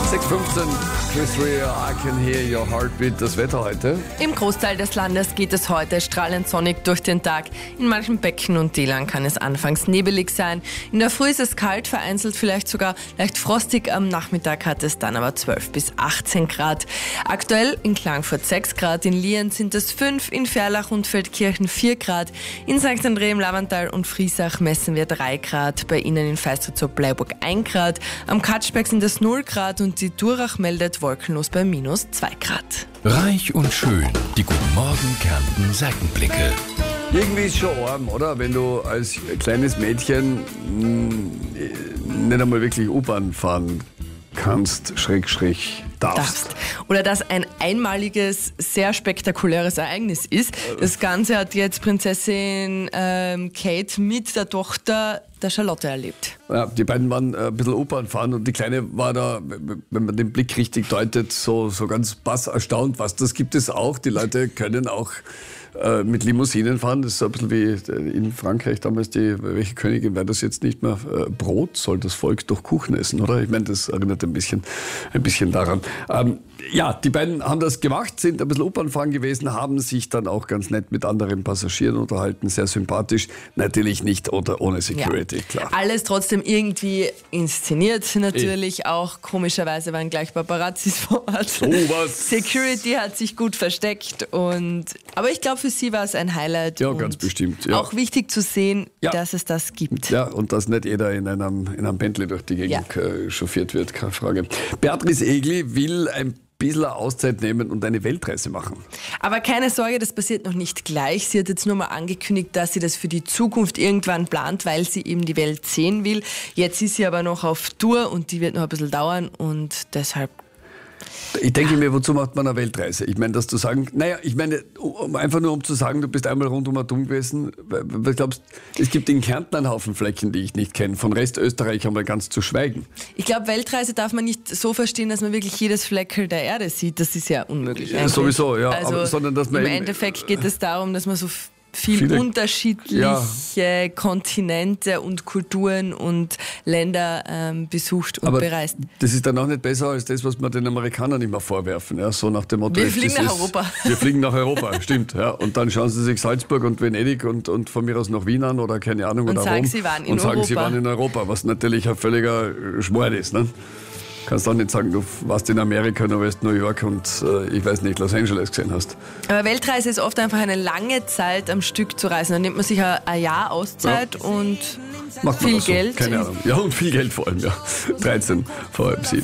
6:15, Chris Rea, I Can Hear Your Heartbeat. Das Wetter heute? Im Großteil des Landes geht es heute strahlend sonnig durch den Tag. In manchen Becken und Tälern kann es anfangs nebelig sein. In der Früh ist es kalt, vereinzelt vielleicht sogar leicht frostig. Am Nachmittag hat es dann aber 12 bis 18 Grad. Aktuell in Klagenfurt 6 Grad, in Lienz sind es 5, in Ferlach und Feldkirchen 4 Grad. In St. André im Lavantal und Friesach messen wir 3 Grad. Bei Ihnen in Feistritz-Bleiburg 1 Grad. Am Katschberg sind es 0 Grad und die Durach meldet wolkenlos bei minus 2 Grad. Reich und schön, die Guten Morgen Kärnten Seitenblicke. Irgendwie ist schon arm, oder? Wenn du als kleines Mädchen nicht einmal wirklich U-Bahn fahren kannst, darfst. Oder dass ein einmaliges, sehr spektakuläres Ereignis ist. Das Ganze hat jetzt Prinzessin Kate mit der Tochter der Charlotte erlebt. Ja, die beiden waren ein bisschen U-Bahn fahren und die Kleine war da, wenn man den Blick richtig deutet, so ganz bass erstaunt. Was, das gibt es auch. Die Leute können auch mit Limousinen fahren. Das ist so ein bisschen wie in Frankreich damals, welche Königin wäre das jetzt nicht mehr? Brot soll das Volk durch Kuchen essen, oder? Ich meine, das erinnert ein bisschen daran. Ja, die beiden haben das gemacht, sind ein bisschen U-Bahn fahren gewesen, haben sich dann auch ganz nett mit anderen Passagieren unterhalten, sehr sympathisch. Natürlich nicht ohne Security, ja. Klar. Alles trotzdem irgendwie inszeniert, natürlich auch. Komischerweise waren gleich Paparazzis vor Ort. Sowas. Security hat sich gut versteckt. Aber ich glaube, für sie war es ein Highlight. Ja, ganz bestimmt. Ja. Auch wichtig zu sehen, dass es das gibt. Ja, und dass nicht jeder in einem Bentley durch die Gegend chauffiert wird, keine Frage. Beatrice Egli will ein bisschen Auszeit nehmen und eine Weltreise machen. Aber keine Sorge, das passiert noch nicht gleich. Sie hat jetzt nur mal angekündigt, dass sie das für die Zukunft irgendwann plant, weil sie eben die Welt sehen will. Jetzt ist sie aber noch auf Tour und die wird noch ein bisschen dauern und deshalb... Ich denke mir, wozu macht man eine Weltreise? Ich meine, einfach nur um zu sagen, du bist einmal rundum dumm gewesen. Was glaubst du, es gibt in Kärnten einen Haufen Flecken, die ich nicht kenne, von Rest Österreich einmal ganz zu schweigen. Ich glaube, Weltreise darf man nicht so verstehen, dass man wirklich jedes Fleckel der Erde sieht. Das ist ja unmöglich. Ja, sowieso, ja. Also aber, sondern, dass man im Endeffekt geht es darum, dass man so viele unterschiedliche Kontinente und Kulturen und Länder besucht und bereist. Das ist dann auch nicht besser als das, was wir den Amerikanern immer vorwerfen. Ja? So nach dem Motto, wir fliegen nach Europa. Wir fliegen nach Europa, stimmt. Ja? Und dann schauen sie sich Salzburg und Venedig und von mir aus noch Wien an oder keine Ahnung. Und oder sagen, Rom, sie waren in und Europa. sagen, sie waren in Europa, was natürlich ein völliger Schmord ist. Ne? Kannst auch nicht sagen, du warst in Amerika, du warst in New York und ich weiß nicht, Los Angeles gesehen hast. Aber Weltreise ist oft einfach eine lange Zeit am Stück zu reisen. Dann nimmt man sich ein Jahr Auszeit und macht man viel so. Geld. Keine Ahnung. Ja, und viel Geld vor allem, ja. 13 vor halb 7.